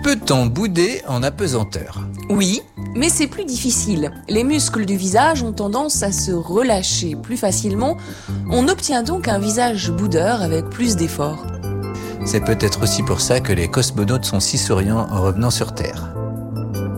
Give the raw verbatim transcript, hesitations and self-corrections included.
Peut-on bouder en apesanteur ? Oui, mais c'est plus difficile. Les muscles du visage ont tendance à se relâcher plus facilement. On obtient donc un visage boudeur avec plus d'efforts. C'est peut-être aussi pour ça que les cosmonautes sont si souriants en revenant sur Terre.